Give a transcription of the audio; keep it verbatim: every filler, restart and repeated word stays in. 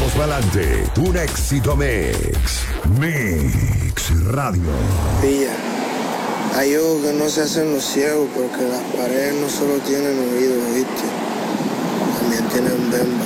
Vamos pa'lante, un éxito mix. Mix Radio. Pilla, hay ojos que no se hacen los ciegos porque las paredes no solo tienen oídos, ¿viste? También tienen bemba.